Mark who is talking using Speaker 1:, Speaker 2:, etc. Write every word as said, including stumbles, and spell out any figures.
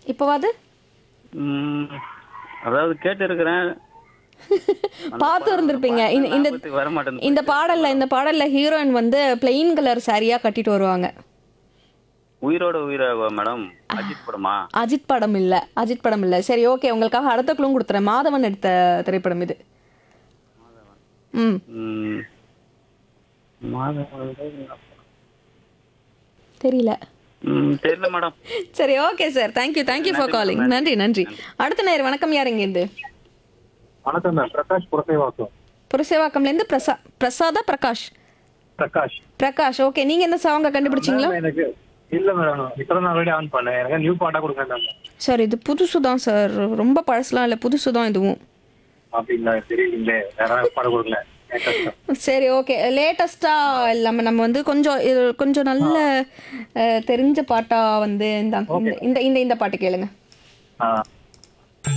Speaker 1: இப்போவாது
Speaker 2: ம், அதாவது கேட்டு இருக்கிறேன்.
Speaker 1: பார்த்து இருந்திருப்பீங்க. இந்த இந்த
Speaker 2: வர மாட்டேங்குது.
Speaker 1: இந்த பாடல்ல இந்த பாடல்ல ஹீரோயின் வந்து பிளெயின் கலர் சாரியா கட்டிட்டு வருவாங்க.
Speaker 2: உயிரோட உயிராக மேடம். அஜித் படமா?
Speaker 1: அஜித் படம் இல்ல, அஜித் படம் இல்ல. சரி, ஓகே, உங்களுக்காக அடுத்த குழுவும் கொடுத்துறேன். மாதவன் எடுத்த திரைப்படம் இது. ம்
Speaker 2: ம், மாதவன்.
Speaker 1: தெரியல.
Speaker 2: ம், தெரியல மேடம்.
Speaker 1: சரி, okay sir. Thank you thank you for calling. நன்றி நன்றி. அடுத்த நேர் வணக்கம். யார் இருந்து?
Speaker 3: வணக்கம் மேம், பிரகாஷ் புரசைவாக்கம்.
Speaker 1: புரசேவாக்கம்ல இருந்து பிரசா பிரசாதா பிரகாஷ்
Speaker 3: பிரகாஷ்
Speaker 1: பிரகாஷ் ஓகே. நீங்க என்ன சாங்க கண்டுபிடிச்சீங்களா?
Speaker 3: மேம், எனக்கு இல்ல மேடம், இப்பதான் நான் ஆல்ரெடி ஆன் பண்ணேன். எனக்கு நியூ பாட்டா கொடுங்க மேம்.
Speaker 1: சார், இது புதுசு தான் சார், ரொம்ப பழசுலாம் இல்லை, புதுசு தான் இதுவும்.
Speaker 3: அப்படிங்களா? தெரியலீங்களே, வேற பாட கொடுங்க.
Speaker 1: சரி, ஓகே. லேட்டஸ்டா இல்லாம நம்ம வந்து கொஞ்சம் இது கொஞ்சம் நல்ல அஹ், தெரிஞ்ச பாட்டா வந்து இந்த இந்த இந்த இந்த பாட்டு கேளுங்க.
Speaker 3: ஆ